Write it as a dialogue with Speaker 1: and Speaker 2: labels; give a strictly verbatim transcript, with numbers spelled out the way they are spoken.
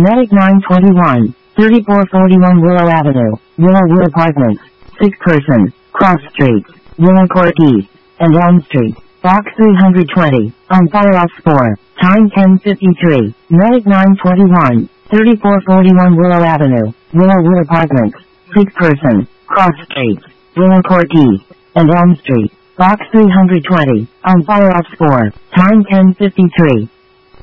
Speaker 1: Medic nine twenty-one, thirty-four forty-one Willow Avenue, Willowwood Apartments, six person, Cross Street, Willow Court East, and Elm Street. Box three hundred twenty, on fire off four, time ten fifty-three. Medic nine twenty-one, thirty-four forty-one Willow Avenue, Willowwood Apartments, six person, Cross Street, Willow Court East, and Elm Street. Box three hundred twenty, on fire off four, time ten fifty-three.